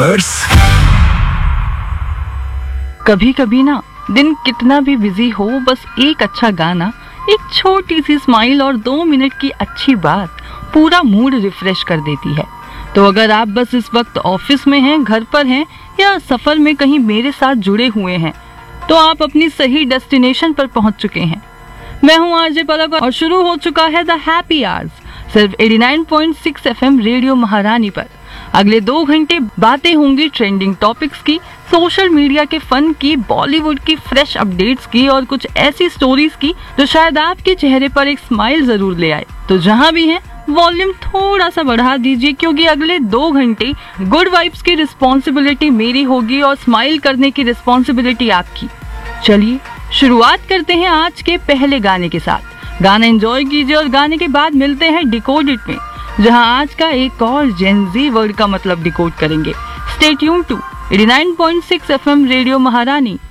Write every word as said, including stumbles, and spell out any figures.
कभी कभी ना दिन कितना भी बिजी हो, बस एक अच्छा गाना, एक छोटी सी स्माइल और दो मिनट की अच्छी बात पूरा मूड रिफ्रेश कर देती है। तो अगर आप बस इस वक्त ऑफिस में हैं, घर पर हैं या सफर में कहीं मेरे साथ जुड़े हुए हैं, तो आप अपनी सही डेस्टिनेशन पर पहुंच चुके हैं। मैं हूं आरजे पलक और शुरू हो चुका है द हैप्पी आवर्स, सिर्फ नवासी पॉइंट छह एफएम रेडियो महारानी पर। अगले दो घंटे बातें होंगी ट्रेंडिंग टॉपिक्स की, सोशल मीडिया के फन की, बॉलीवुड की फ्रेश अपडेट्स की और कुछ ऐसी स्टोरीज की जो शायद आपके चेहरे पर एक स्माइल जरूर ले आए। तो जहां भी हैं, वॉल्यूम थोड़ा सा बढ़ा दीजिए, क्योंकि अगले दो घंटे गुड वाइब्स की रिस्पॉन्सिबिलिटी मेरी होगी और स्माइल करने की रिस्पॉन्सिबिलिटी आपकी। चलिए शुरुआत करते हैं आज के पहले गाने के साथ। गाना एंजॉय कीजिए और गाने के बाद मिलते हैं डिकोड इट में, जहां आज का एक और जेनजी वर्ड का मतलब डिकोड करेंगे। स्टे ट्यून्ड टू नवासी पॉइंट छह एफएम रेडियो महारानी।